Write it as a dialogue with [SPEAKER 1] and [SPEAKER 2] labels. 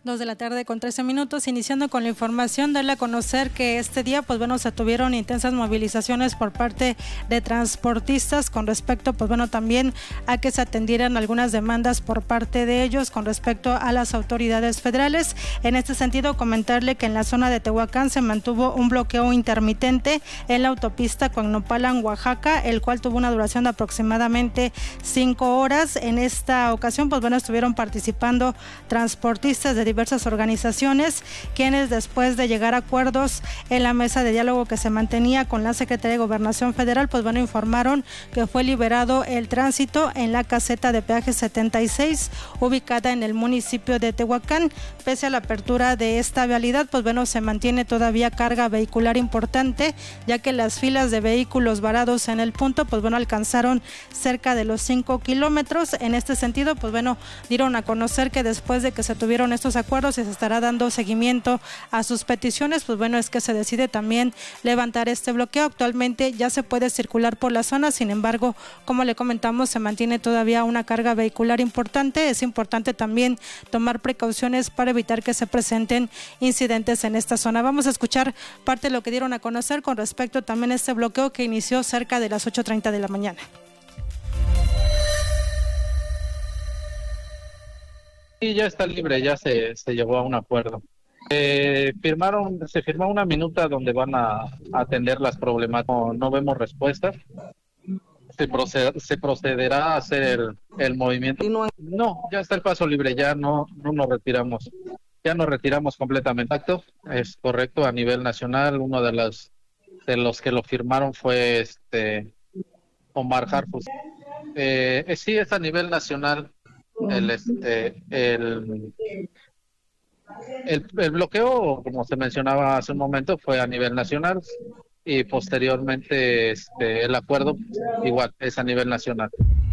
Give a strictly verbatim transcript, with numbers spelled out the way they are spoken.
[SPEAKER 1] Dos de la tarde con trece minutos, iniciando con la información, darle a conocer que este día, pues bueno, se tuvieron intensas movilizaciones por parte de transportistas con respecto, pues bueno, también a que se atendieran algunas demandas por parte de ellos con respecto a las autoridades federales. En este sentido, comentarle que en la zona de Tehuacán se mantuvo un bloqueo intermitente en la autopista Coacnopalan, Oaxaca, el cual tuvo una duración de aproximadamente cinco horas. En esta ocasión, pues bueno, estuvieron participando transportistas de diversas organizaciones, quienes después de llegar a acuerdos en la mesa de diálogo que se mantenía con la Secretaría de Gobernación Federal, pues bueno, informaron que fue liberado el tránsito en la caseta de peaje setenta y seis, ubicada en el municipio de Tehuacán. Pese a la apertura de esta vialidad, pues bueno, se mantiene todavía carga vehicular importante, ya que las filas de vehículos varados en el punto, pues bueno, alcanzaron cerca de los cinco kilómetros. En este sentido, pues bueno, dieron a conocer que después de que se tuvieron estos acuerdos y se estará dando seguimiento a sus peticiones, pues bueno, es que se decide también levantar este bloqueo. Actualmente ya se puede circular por la zona, sin embargo, como le comentamos, se mantiene todavía una carga vehicular importante. Es importante también tomar precauciones para evitar que se presenten incidentes en esta zona. Vamos a escuchar parte de lo que dieron a conocer con respecto también a este bloqueo que inició cerca de las ocho treinta de la mañana.
[SPEAKER 2] Sí, ya está libre, ya se, se llegó a un acuerdo. Eh, firmaron, se firmó una minuta donde van a, a atender las problemáticas. No, no vemos respuestas. Se, proced, se procederá a hacer el, el movimiento. No, ya está el paso libre, ya no, no nos retiramos. Ya nos retiramos completamente. Es correcto, a nivel nacional, uno de los, de los que lo firmaron fue este Omar Harfus. Eh, sí, es a nivel nacional. El este el, el el bloqueo, como se mencionaba hace un momento, fue a nivel nacional y posteriormente este el acuerdo igual es a nivel nacional.